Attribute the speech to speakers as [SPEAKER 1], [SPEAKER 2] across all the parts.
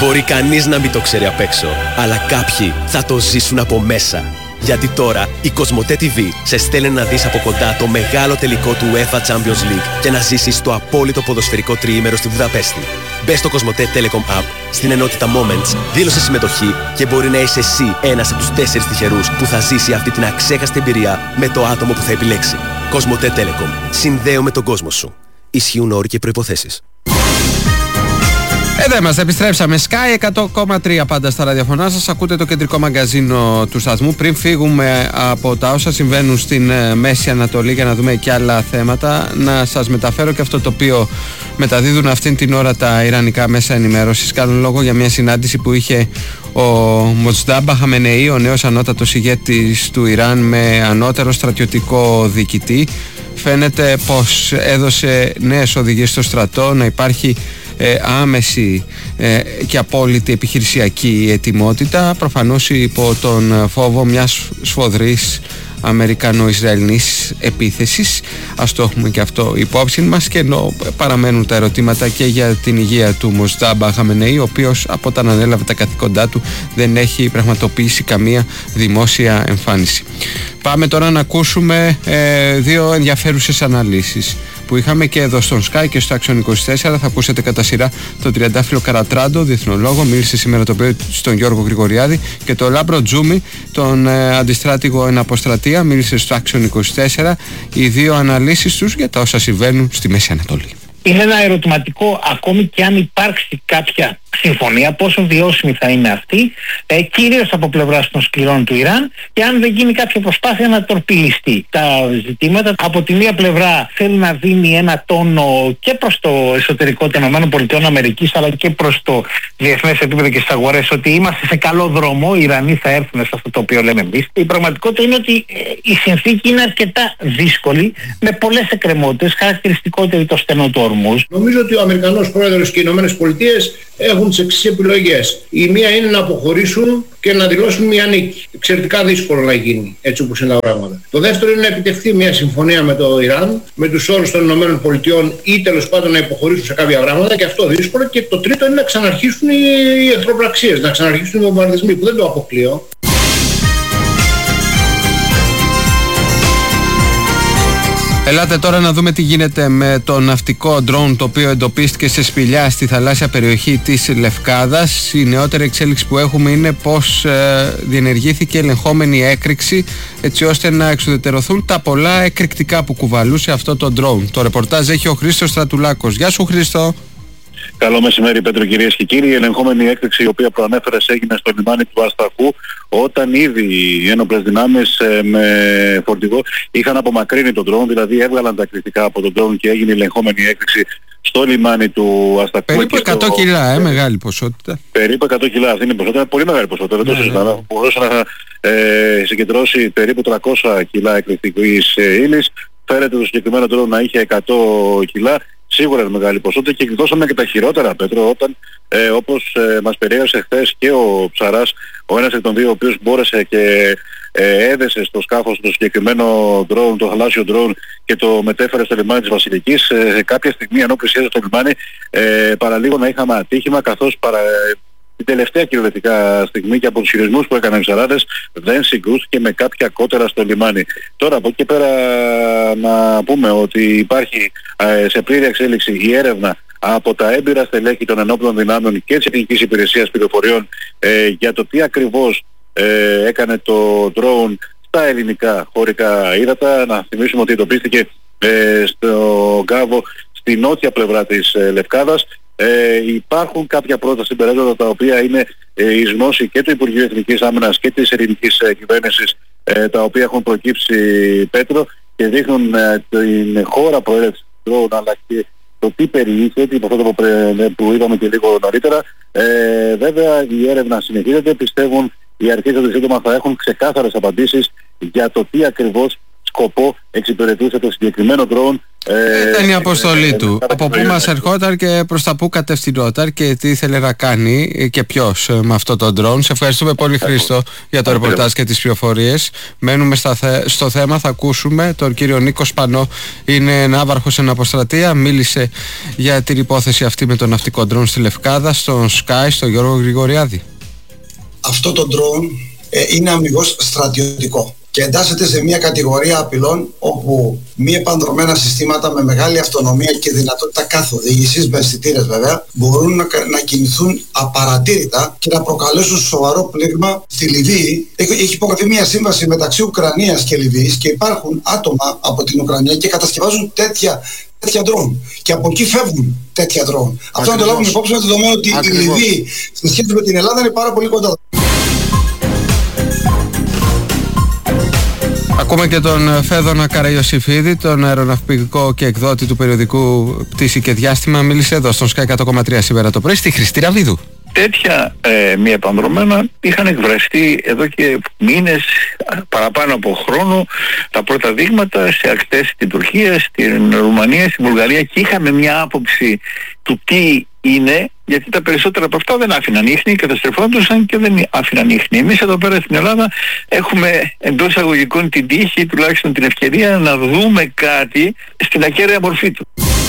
[SPEAKER 1] Μπορεί κανείς να μην το ξέρει απ' έξω, αλλά κάποιοι θα το ζήσουν από μέσα. Γιατί τώρα η Κοσμοτέ TV σε στέλνει να δεις από κοντά το μεγάλο τελικό του UEFA Champions League και να ζήσεις το απόλυτο ποδοσφαιρικό τριήμερο στη Βουδαπέστη. Μπες στο Κοσμοτέ Telecom App, στην ενότητα Moments, δήλωσε συμμετοχή και μπορεί να είσαι εσύ ένας από τους 4 τυχερούς που θα ζήσει αυτή την αξέχαστη εμπειρία με το άτομο που θα επιλέξει. Κοσμοτέ Telecom. Συνδέουμε τον κόσμο σου. Ισχύουν όροι και προϋποθέσεις.
[SPEAKER 2] Εδώ είμαστε, επιστρέψαμε. Sky 100,3 πάντα στα ραδιοφωνά σας. Ακούτε το κεντρικό μαγκαζίνο του σταθμού. Πριν φύγουμε από τα όσα συμβαίνουν στην Μέση Ανατολή για να δούμε και άλλα θέματα, να σας μεταφέρω και αυτό το οποίο μεταδίδουν αυτήν την ώρα τα ιρανικά μέσα ενημέρωσης. Κάνουν λόγο για μια συνάντηση που είχε ο Μοτζτάμπα Χαμενεή, ο νέος ανώτατος ηγέτης του Ιράν, με ανώτερο στρατιωτικό διοικητή. Φαίνεται πως έδωσε νέες οδηγίες στο στρατό να υπάρχει άμεση και απόλυτη επιχειρησιακή ετοιμότητα, προφανώς υπό τον φόβο μιας σφοδρής Αμερικανο-Ισραηλινής επίθεσης. Ας το έχουμε και αυτό υπόψη μας, και ενώ παραμένουν τα ερωτήματα και για την υγεία του Μοστάμπα Χαμενεή, ο οποίος από όταν ανέλαβε τα καθήκοντά του δεν έχει πραγματοποιήσει καμία δημόσια εμφάνιση. Πάμε τώρα να ακούσουμε δύο ενδιαφέρουσες αναλύσεις που είχαμε και εδώ στον Sky και στο Action 24. Θα ακούσετε κατά σειρά τον Τριαντάφυλλο Καρατράντο, διεθνολόγο, μίλησε σήμερα το πρωί στον Γιώργο Γρηγοριάδη, και τον Λάμπρο Τζούμι, τον αντιστράτηγο εν αποστρατεία, μίλησε στο Action 24. Οι δύο αναλύσεις τους για τα όσα συμβαίνουν στη Μέση Ανατολή.
[SPEAKER 3] Είναι ένα ερωτηματικό, ακόμη και αν υπάρξει κάποια συμφωνία, πόσο βιώσιμη θα είναι αυτή, κυρίως από πλευράς των σκληρών του Ιράν, και αν δεν γίνει κάποια προσπάθεια να τορπιλιστεί τα ζητήματα. Από τη μία πλευρά θέλει να δίνει ένα τόνο και προς το εσωτερικό των ΗΠΑ, αλλά και προς το διεθνές επίπεδο και στις αγορές, ότι είμαστε σε καλό δρόμο, οι Ιρανοί θα έρθουν σε αυτό το οποίο λέμε εμείς. Η πραγματικότητα είναι ότι η συνθήκη είναι αρκετά δύσκολη, με πολλές εκκρεμότητες, χαρακτηριστικότερη το στενό του ορμούς.
[SPEAKER 4] Νομίζω ότι ο Αμερικανός πρόεδρος και οι ΗΠΑ έχουν τις εξής επιλογές. Η μία είναι να αποχωρήσουν και να δηλώσουν μια νίκη. Εξαιρετικά δύσκολο να γίνει έτσι όπως είναι τα πράγματα. Το δεύτερο είναι να επιτευχθεί μια συμφωνία με το Ιράν, με τους όρους των ΗΠΑ, ή τέλος πάντων να υποχωρήσουν σε κάποια πράγματα, και αυτό δύσκολο. Και το τρίτο είναι να ξαναρχίσουν οι εχθροπραξίες, να ξαναρχίσουν οι βομβαρδισμοί, που δεν το αποκλείω.
[SPEAKER 2] Ελάτε τώρα να δούμε τι γίνεται με το ναυτικό ντρόουν, το οποίο εντοπίστηκε σε σπηλιά στη θαλάσσια περιοχή της Λευκάδας. Η νεότερη εξέλιξη που έχουμε είναι πως διενεργήθηκε ελεγχόμενη έκρηξη, έτσι ώστε να εξουδετερωθούν τα πολλά εκρηκτικά που κουβαλούσε αυτό το ντρόουν. Το ρεπορτάζ έχει ο Χρήστος Στρατουλάκος. Γεια σου, Χρήστο.
[SPEAKER 5] Καλό μεσημέρι, Πέτρο, κυρίες και κύριοι. Η ελεγχόμενη έκρηξη, η οποία προανέφερες, έγινε στο λιμάνι του Ασταχού, όταν ήδη οι ένοπλες δυνάμεις με φορτηγό είχαν απομακρύνει τον ντρόουν, δηλαδή έβγαλαν τα εκρηκτικά από τον ντρόουν και έγινε η ελεγχόμενη έκρηξη στο λιμάνι του Ασταχού.
[SPEAKER 2] Περίπου 100 κιλά, μεγάλη ποσότητα.
[SPEAKER 5] Περίπου 100 κιλά, αυτή είναι η ποσότητα, πολύ μεγάλη ποσότητα. Δεν το συζητάμε. Μπορούσε να συγκεντρώσει περίπου 300 κιλά εκρηκτικής ύλης. Φέρεται το συγκεκριμένο ντρόουν να είχε 100 κιλά. Σίγουρα είναι μεγάλη ποσότητα, και εκδώσαμε και τα χειρότερα, Πέτρο, όταν όπως μας περιέγραψε χθες και ο Ψαράς, ο ένας εκ των δύο, ο οποίος μπόρεσε και έδεσε στο σκάφος το συγκεκριμένο drone, το θαλάσσιο drone, και το μετέφερε στο λιμάνι της Βασιλικής. Κάποια στιγμή, ενώ πλησίαζε στο λιμάνι, παραλίγο να είχαμε ατύχημα, καθώς την τελευταία κυριολεκτικά στιγμή, και από τους χειρισμούς που έκαναν οι ψαράδες, δεν συγκρούστηκε με κάποια κότερα στο λιμάνι. Τώρα από εκεί και πέρα να πούμε ότι υπάρχει σε πλήρη εξέλιξη η έρευνα από τα έμπειρα στελέχη των ενόπλων δυνάμεων και της Εθνικής Υπηρεσίας Πληροφοριών για το τι ακριβώς έκανε το drone στα ελληνικά χωρικά ύδατα. Να θυμίσουμε ότι εντοπίστηκε στο Γκάβο, στη νότια πλευρά της Λευκάδας. Υπάρχουν κάποια πρώτα συμπεράσματα, τα οποία είναι εις γνώση και του Υπουργείου Εθνικής Άμυνας και της ελληνικής κυβέρνησης, τα οποία έχουν προκύψει, Πέτρο, και δείχνουν την χώρα προέλευσης του drone, αλλά και το τι περιείχε, από αυτό που είδαμε και λίγο νωρίτερα. Βέβαια η έρευνα συνεχίζεται. Πιστεύουν οι αρχές ότι σύντομα θα έχουν ξεκάθαρες απαντήσεις για το τι ακριβώς σκοπό εξυπηρετούσε το συγκεκριμένο drone.
[SPEAKER 2] Ήταν η αποστολή του. Από πού μας ερχόταν και προς τα πού κατευθυνόταν και τι ήθελε να κάνει και ποιος με αυτό το drone. Σε ευχαριστούμε πολύ, Χρήστο, για το ρεπορτάζ και τις πληροφορίες. Μένουμε στο θέμα, θα ακούσουμε τον κύριο Νίκο Σπανό. Είναι ναύαρχος σε αποστρατεία. Μίλησε για την υπόθεση αυτή με το ναυτικό drone στη Λευκάδα, στον Sky, στον Γιώργο Γρηγοριάδη.
[SPEAKER 6] Αυτό το drone είναι αμιγώς στρατιωτικό και εντάσσεται σε μια κατηγορία απειλών όπου μη επανδρομένα συστήματα με μεγάλη αυτονομία και δυνατότητα καθοδήγησης, με αισθητήρες βέβαια, μπορούν να κινηθούν απαρατήρητα και να προκαλέσουν σοβαρό πλήγμα στη Λιβύη. Έχει υπογραφεί μια σύμβαση μεταξύ Ουκρανίας και Λιβύης και υπάρχουν άτομα από την Ουκρανία και κατασκευάζουν τέτοια ντρόουν. Και από εκεί φεύγουν τέτοια ντρόουν. Αυτό να το λάβουμε υπόψη με το δεδομένο ότι η Λιβύη σε σχέση με την Ελλάδα είναι πάρα πολύ κοντά.
[SPEAKER 2] Ακούμε και τον Φέδωνα Καραϊωσήφιδη, τον αεροναυπηγικό και εκδότη του περιοδικού Πτήση και Διάστημα. Μίλησε εδώ στον Sky 100,3 σήμερα το πρωί στη Χρηστή Ραβίδου.
[SPEAKER 7] Τέτοια μη επανδρομένα είχαν εκφραστεί εδώ και μήνες, παραπάνω από χρόνο, τα πρώτα δείγματα σε ακτές στην Τουρκία, στην Ρουμανία, στην Βουλγαρία, και είχαμε μια άποψη του τι είναι, γιατί τα περισσότερα από αυτά δεν άφηναν ίχνη, καταστρεφόντουσαν και δεν άφηναν ίχνη. Εμείς εδώ πέρα στην Ελλάδα έχουμε εντός εισαγωγικών την τύχη, τουλάχιστον την ευκαιρία, να δούμε κάτι στην ακέραια μορφή του.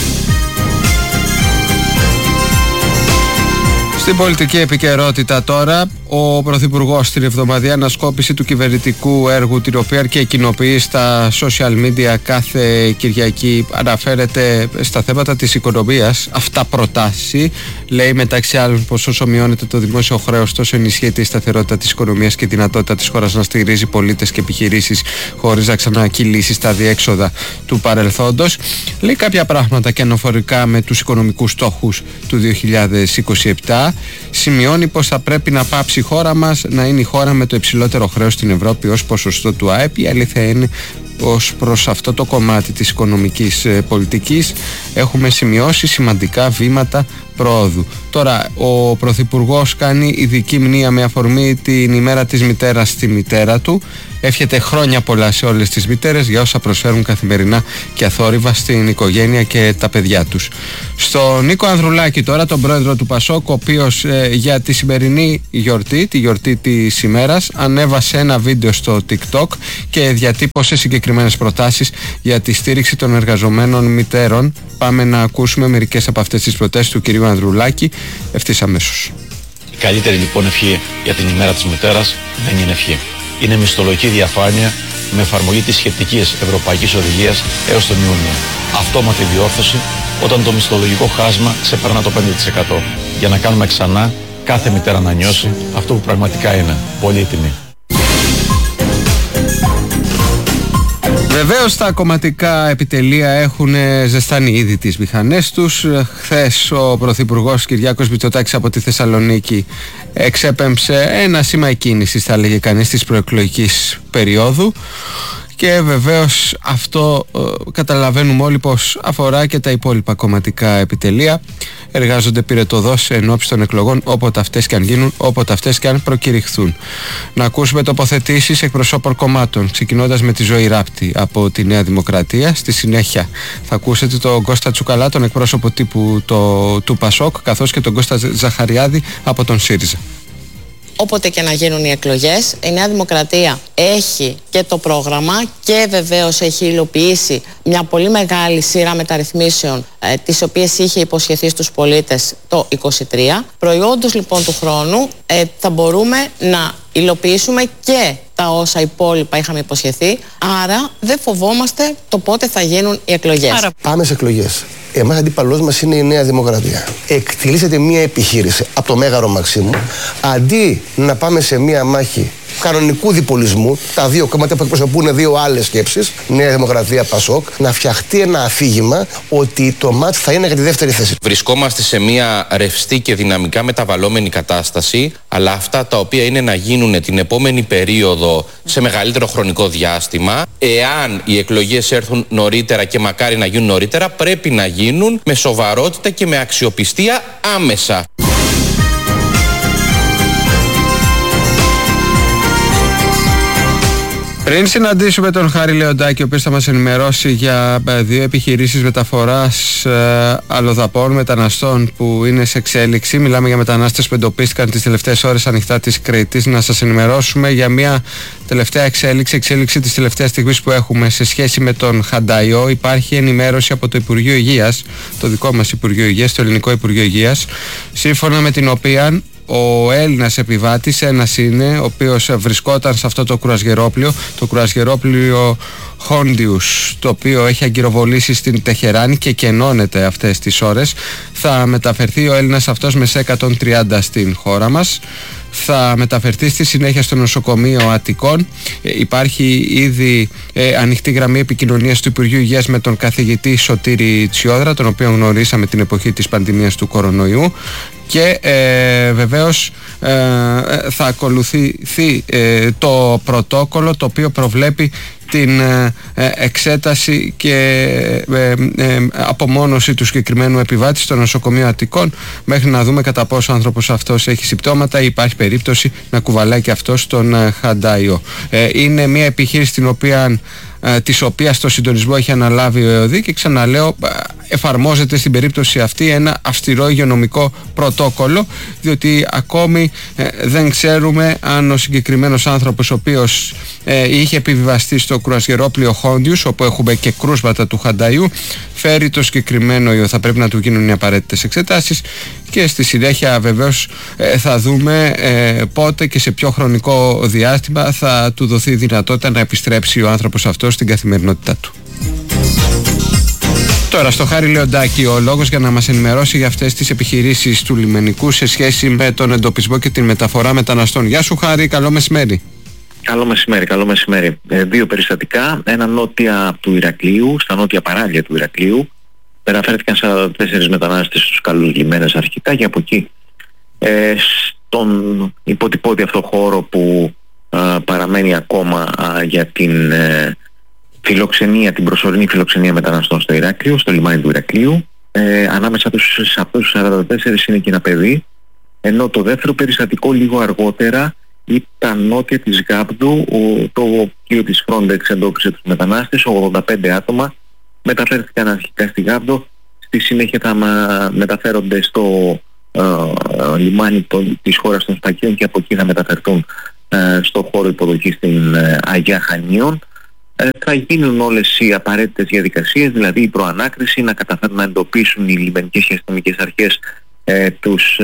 [SPEAKER 2] Στην πολιτική επικαιρότητα τώρα, ο Πρωθυπουργός στην εβδομαδιαία ανασκόπηση του κυβερνητικού έργου, την οποία και κοινοποιεί στα social media κάθε Κυριακή, αναφέρεται στα θέματα της οικονομίας. Αυτά προτάσει, λέει μεταξύ άλλων πως όσο μειώνεται το δημόσιο χρέος, τόσο ενισχύεται η σταθερότητα της οικονομίας και η δυνατότητα της χώρας να στηρίζει πολίτες και επιχειρήσεις χωρίς να ξανακυλήσει στα διέξοδα του παρελθόντος. Λέει κάποια πράγματα και αναφορικά με τους οικονομικούς στόχους του 2027. Σημειώνει πως θα πρέπει να πάψει η χώρα μας να είναι η χώρα με το υψηλότερο χρέος στην Ευρώπη ως ποσοστό του ΑΕΠ. Η αλήθεια είναι ως προς αυτό το κομμάτι της οικονομικής πολιτικής έχουμε σημειώσει σημαντικά βήματα προόδου. Τώρα ο Πρωθυπουργός κάνει ειδική μνήα με αφορμή την ημέρα της μητέρας στη μητέρα του. Εύχεται χρόνια πολλά σε όλες τις μητέρες για όσα προσφέρουν καθημερινά και αθόρυβα στην οικογένεια και τα παιδιά τους. Στο Νίκο Ανδρουλάκη τώρα, τον πρόεδρο του Πασόκ, ο οποίος για τη σημερινή γιορτή, τη γιορτή της ημέρας, ανέβασε ένα βίντεο στο TikTok και διατύπωσε συγκεκριμένες προτάσεις για τη στήριξη των εργαζομένων μητέρων. Πάμε να ακούσουμε μερικές από αυτές τις προτάσεις του κυρίου Ανδρουλάκη ευθύς αμέσως.
[SPEAKER 8] Η καλύτερη λοιπόν ευχή για την ημέρα της μητέρας δεν είναι ευχή. Είναι μισθολογική διαφάνεια με εφαρμογή της σχετικής ευρωπαϊκής οδηγίας έως τον Ιούνιο. Αυτόματη διόρθωση όταν το μισθολογικό χάσμα ξεπερνά το 5%. Για να κάνουμε ξανά κάθε μητέρα να νιώσει αυτό που πραγματικά είναι πολύτιμη.
[SPEAKER 2] Βεβαίως τα κομματικά επιτελεία έχουν ζεστάνει ήδη τις μηχανές τους. Χθες ο Πρωθυπουργός Κυριάκος Μητσοτάκης από τη Θεσσαλονίκη εξέπεμψε ένα σήμα εκκίνησης, θα λέγε κανείς, της προεκλογικής περίοδου. Και βεβαίως αυτό καταλαβαίνουμε όλοι πως αφορά και τα υπόλοιπα κομματικά επιτελεία. Εργάζονται πυρετωδώς ενόψει των εκλογών, όποτε αυτές και αν γίνουν, όποτε αυτές και αν προκηρυχθούν. Να ακούσουμε τοποθετήσεις εκπροσώπων κομμάτων, ξεκινώντας με τη Ζωή Ράπτη από τη Νέα Δημοκρατία. Στη συνέχεια θα ακούσετε τον Κώστα Τσουκαλά, τον εκπρόσωπο τύπου του Πασόκ, καθώς και τον Κώστα Ζαχαριάδη από τον ΣΥΡΙΖΑ.
[SPEAKER 9] Όποτε και να γίνουν οι εκλογές, η Νέα Δημοκρατία έχει και το πρόγραμμα και βεβαίως έχει υλοποιήσει μια πολύ μεγάλη σειρά μεταρρυθμίσεων τις οποίες είχε υποσχεθεί στους πολίτες το 2023. Προϊόντος λοιπόν του χρόνου θα μπορούμε να υλοποιήσουμε και τα όσα υπόλοιπα είχαμε υποσχεθεί, άρα δεν φοβόμαστε το πότε θα γίνουν οι εκλογές.
[SPEAKER 10] Πάμε σε εκλογές. Εμάς αντίπαλός μας είναι η Νέα Δημοκρατία. Εκτελήσεται μια επιχείρηση από το Μέγαρο Μαξίμου, αντί να πάμε σε μια μάχη κανονικού διπολισμού, τα δύο κόμματα που εκπροσωπούν δύο άλλες σκέψεις, Νέα Δημοκρατία, Πασόκ, να φτιαχτεί ένα αφήγημα ότι το ΜΑΤ θα είναι για τη δεύτερη θέση.
[SPEAKER 11] Βρισκόμαστε σε μια ρευστή και δυναμικά μεταβαλλόμενη κατάσταση, αλλά αυτά τα οποία είναι να γίνουν την επόμενη περίοδο σε μεγαλύτερο χρονικό διάστημα, εάν οι εκλογές έρθουν νωρίτερα και μακάρι να γίνουν νωρίτερα, πρέπει να γίνουν με σοβαρότητα και με αξιοπιστία άμεσα.
[SPEAKER 2] Πριν συναντήσουμε τον Χάρη Λεοντάκη, ο οποίος θα μας ενημερώσει για 2 επιχειρήσεις μεταφοράς αλλοδαπών μεταναστών που είναι σε εξέλιξη. Μιλάμε για μετανάστες που εντοπίστηκαν τις τελευταίες ώρες ανοιχτά της Κρήτης. Να σας ενημερώσουμε για μια τελευταία εξέλιξη της τελευταίας στιγμής που έχουμε σε σχέση με τον Χανταϊό. Υπάρχει ενημέρωση από το Υπουργείο Υγείας, το δικό μας Υπουργείο Υγείας, το Ελληνικό Υπουργείο Υγείας, σύμφωνα με την οποία ο Έλληνας επιβάτης, ένας είναι, ο οποίος βρισκόταν σε αυτό το κρουαζιερόπλιο Hondius, το οποίο έχει αγκυροβολήσει στην Τεχεράνη και κενώνεται αυτές τις ώρες. Θα μεταφερθεί ο Έλληνας αυτός με σε 130 στην χώρα μας. Θα μεταφερθεί στη συνέχεια στο νοσοκομείο Αττικών. Υπάρχει ήδη ανοιχτή γραμμή επικοινωνίας του Υπουργείου Υγείας με τον καθηγητή Σωτήρη Τσιόδρα, τον οποίο γνωρίσαμε την εποχή της πανδημίας του κορονοϊού, και βεβαίως θα ακολουθηθεί το πρωτόκολλο το οποίο προβλέπει την εξέταση και απομόνωση του συγκεκριμένου επιβάτη στο νοσοκομείο Αττικών μέχρι να δούμε κατά πόσο ο άνθρωπος αυτός έχει συμπτώματα ή υπάρχει περίπτωση να κουβαλάει και αυτός τον Χαντάιο. Είναι μια επιχείρηση της οποίας το συντονισμό έχει αναλάβει ο ΕΟΔΗ και ξαναλέω εφαρμόζεται στην περίπτωση αυτή ένα αυστηρό υγειονομικό πρωτόκολλο, διότι ακόμη δεν ξέρουμε αν ο συγκεκριμένος άνθρωπος ο οποίος είχε επιβιβαστεί στο κρουαζιερόπλιο Hondius, όπου έχουμε και κρούσματα του Χανταϊού, φέρει το συγκεκριμένο ιό. Θα πρέπει να του γίνουν οι απαραίτητες εξετάσεις και στη συνέχεια βεβαίως θα δούμε πότε και σε ποιο χρονικό διάστημα θα του δοθεί η δυνατότητα να επιστρέψει ο άνθρωπος αυτός στην καθημερινότητά του. Τώρα στο Χάρη Λεοντάκη ο λόγος για να μας ενημερώσει για αυτές τις επιχειρήσεις του λιμενικού σε σχέση με τον εντοπισμό και την μεταφορά μεταναστών. Γεια σου Χάρη, καλό μεσημέρι.
[SPEAKER 12] Καλό μεσημέρι. 2 περιστατικά, ένα νότια του Ηρακλείου, στα νότια παράλια του Ηρακλείου. Μεταφέρθηκαν 44 μετανάστες στους καλούς λιμένες αρχικά και από εκεί στον υποτυπώδη αυτό χώρο που παραμένει ακόμα για την φιλοξενία, την προσωρινή φιλοξενία μεταναστών στο Ηράκλειο, στο λιμάνι του Ηρακλείου. Ανάμεσα σε αυτούς τους 44 είναι και ένα παιδί, ενώ το δεύτερο περιστατικό λίγο αργότερα ήταν νότια της Γάβδου. Το πλοίο της Frontex εντόπισε τους μετανάστες, 85 άτομα μεταφέρθηκαν αρχικά στη Γάβδο, στη συνέχεια θα μεταφέρονται στο λιμάνι της χώρας των Στακίων και από εκεί θα μεταφερθούν στο χώρο υποδοχής στην Αγιά Χανίων. Θα γίνουν όλες οι απαραίτητες διαδικασίες, δηλαδή η προανάκριση, να καταφέρουν να εντοπίσουν οι λιμενικές και αστυνομικές αρχές τους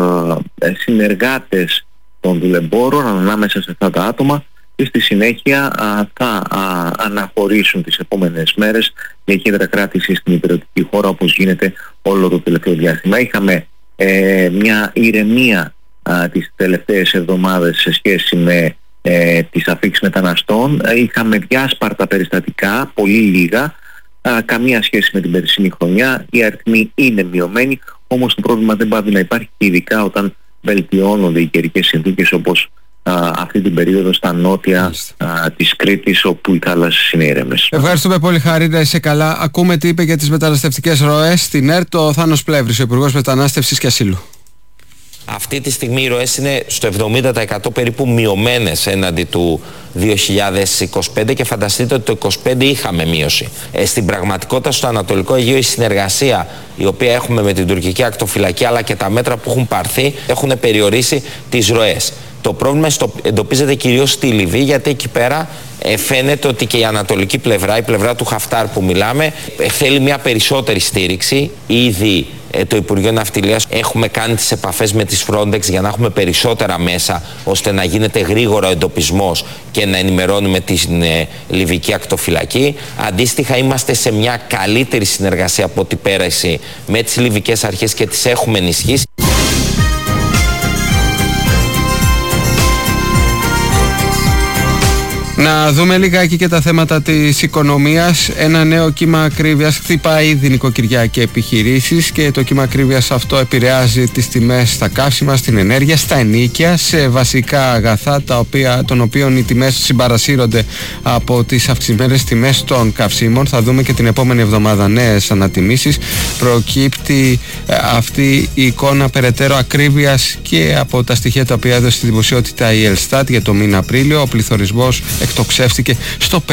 [SPEAKER 12] συνεργάτες των δουλεμπόρων ανάμεσα σε αυτά τα άτομα και στη συνέχεια θα αναχωρήσουν τις επόμενες μέρες για κέντρα κράτηση στην υπηρετική χώρα, όπως γίνεται όλο το τελευταίο διάστημα. Είχαμε μια ηρεμία τις τελευταίες εβδομάδες σε σχέση με τις αφήξεις μεταναστών. Είχαμε διάσπαρτα περιστατικά, πολύ λίγα, καμία σχέση με την περσινή χρονιά. Οι αριθμοί είναι μειωμένοι, όμως το πρόβλημα δεν πάβει να υπάρχει, ειδικά όταν βελτιώνονται οι καιρικές συνθήκες όπως αυτή την περίοδο στα νότια της Κρήτης, όπου οι θάλασσες είναι ήρεμες.
[SPEAKER 2] Ευχαριστούμε πολύ Χάρη, να είσαι καλά. Ακούμε τι είπε για τις μεταναστευτικές ροές στην ΕΡΤ ο Θάνος Πλεύρης, ο Υπουργός Μετανάστευσης και Ασύλου.
[SPEAKER 11] Αυτή τη στιγμή οι ροές είναι στο 70% περίπου μειωμένες έναντι του 2025 και φανταστείτε ότι το 2025 είχαμε μείωση. Στην πραγματικότητα στο Ανατολικό Αιγαίο η συνεργασία η οποία έχουμε με την τουρκική ακτοφυλακή αλλά και τα μέτρα που έχουν πάρθει έχουν περιορίσει τις ροές. Το πρόβλημα εντοπίζεται κυρίως στη Λιβύη, γιατί εκεί πέρα φαίνεται ότι και η ανατολική πλευρά, η πλευρά του Χαφτάρ που μιλάμε, θέλει μια περισσότερη στήριξη. Ήδη το Υπουργείο Ναυτιλίας έχουμε κάνει τις επαφές με τις Frontex για να έχουμε περισσότερα μέσα ώστε να γίνεται γρήγορα ο εντοπισμός και να ενημερώνουμε την Λιβυκή ακτοφυλακή. Αντίστοιχα είμαστε σε μια καλύτερη συνεργασία από ό,τι πέρασε με τις Λιβυκές αρχές και τις έχουμε ενισχύσει.
[SPEAKER 2] Να δούμε λιγάκι και τα θέματα της οικονομίας. Ένα νέο κύμα ακρίβειας χτυπάει ήδη νοικοκυριά και επιχειρήσεις και το κύμα ακρίβειας αυτό επηρεάζει τις τιμές στα καύσιμα, στην ενέργεια, στα ενοίκια, σε βασικά αγαθά των οποίων οι τιμές συμπαρασύρονται από τις αυξημένες τιμές των καυσίμων. Θα δούμε και την επόμενη εβδομάδα νέες ανατιμήσεις. Προκύπτει αυτή η εικόνα περαιτέρω ακρίβειας και από τα στοιχεία τα οποία έδωσε στη δημοσιότητα η Ελστάτ για το μήνα Απρίλιο. Ο πληθωρισμός εκτοξεύτηκε στο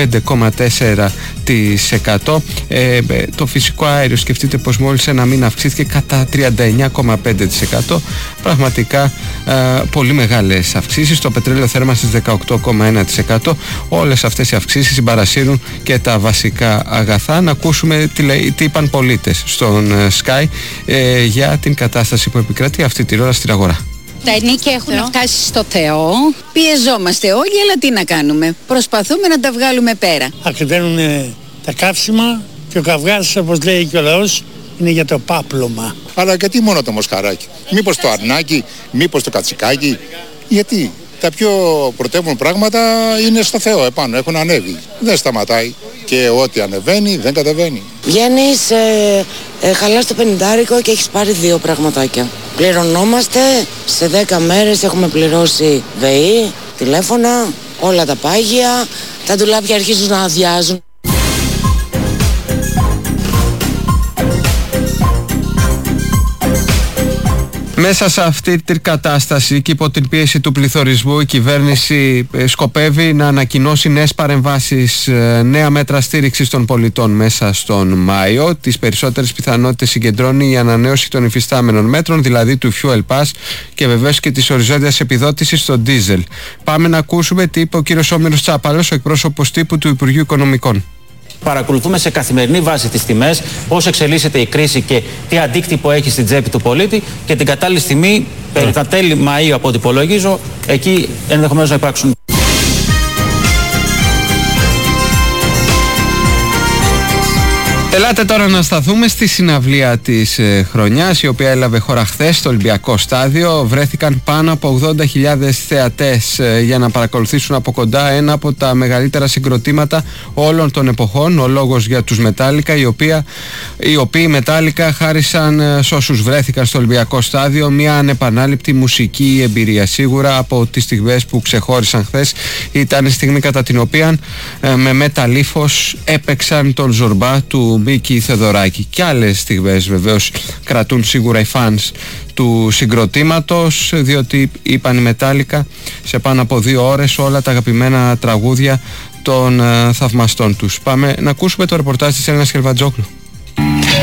[SPEAKER 2] 5,4%. Το φυσικό αέριο, σκεφτείτε πως μόλις ένα μήνα αυξήθηκε κατά 39,5%. Πραγματικά πολύ μεγάλες αυξήσεις. Το πετρέλαιο θέρμανσης 18,1%. Όλες αυτές οι αυξήσεις συμπαρασύρουν και τα βασικά αγαθά. Να ακούσουμε τι είπαν πολίτες στον Sky για την κατάσταση που επικρατεί αυτή τη ώρα στην αγορά.
[SPEAKER 13] Τα ενίκια έχουν φτάσει στο Θεό. Πιεζόμαστε όλοι, αλλά τι να κάνουμε. Προσπαθούμε να τα βγάλουμε πέρα.
[SPEAKER 14] Ακριβένουν τα καύσιμα και ο καυγάς, όπως λέει και ο λαός, είναι για το πάπλωμα.
[SPEAKER 15] Αλλά γιατί μόνο το Μοσχαράκι? Μήπως το Αρνάκι, μήπως το Κατσικάκι? Γιατί τα πιο πρωτεύουν πράγματα είναι στο Θεό επάνω, έχουν ανέβει. Δεν σταματάει και ό,τι ανεβαίνει δεν κατεβαίνει.
[SPEAKER 16] Βγαίνεις, χαλάς το 50 και έχεις πάρει 2 πραγματάκια. Πληρωνόμαστε, σε 10 μέρες έχουμε πληρώσει ΒΕΗ, τηλέφωνα, όλα τα πάγια, τα ντουλάπια αρχίζουν να αδειάζουν.
[SPEAKER 2] Μέσα σε αυτή την κατάσταση και υπό την πίεση του πληθωρισμού, η κυβέρνηση σκοπεύει να ανακοινώσει νέες παρεμβάσεις, νέα μέτρα στήριξης των πολιτών μέσα στον Μάιο. Τις περισσότερες πιθανότητες συγκεντρώνει η ανανέωση των υφιστάμενων μέτρων, δηλαδή του Fuel Pass και βεβαίως και της οριζόντιας επιδότησης στο ντίζελ. Πάμε να ακούσουμε τι είπε ο κύριος Όμηρος Τσάπαλος, ο εκπρόσωπος τύπου του Υπουργείου Οικονομικών.
[SPEAKER 17] Παρακολουθούμε σε καθημερινή βάση τις τιμές, πώς εξελίσσεται η κρίση και τι αντίκτυπο έχει στην τσέπη του πολίτη, και την κατάλληλη στιγμή, περί τα τέλη Μαΐου από ό,τι υπολογίζω, εκεί ενδεχομένως να υπάρξουν.
[SPEAKER 2] Ελάτε τώρα να σταθούμε στη συναυλία της χρονιάς, η οποία έλαβε χώρα χθες στο Ολυμπιακό Στάδιο. Βρέθηκαν πάνω από 80.000 θεατές για να παρακολουθήσουν από κοντά ένα από τα μεγαλύτερα συγκροτήματα όλων των εποχών. Ο λόγος για τους Metallica, οι οποίοι Metallica χάρισαν σε όσους βρέθηκαν στο Ολυμπιακό Στάδιο μια ανεπανάληπτη μουσική εμπειρία. Σίγουρα από τις στιγμές που ξεχώρισαν χθες ήταν η στιγμή κατά την οποία με metal ύφος έπαιξαν τον Ζορμπά του Μίκη Θεοδωράκη. Και άλλες στιγμές βεβαίως κρατούν σίγουρα οι φανς του συγκροτήματος, διότι είπαν οι Metallica σε πάνω από 2 ώρες όλα τα αγαπημένα τραγούδια των θαυμαστών τους. Πάμε να ακούσουμε το ρεπορτάζ της Έλενας Χερβατζόγλου.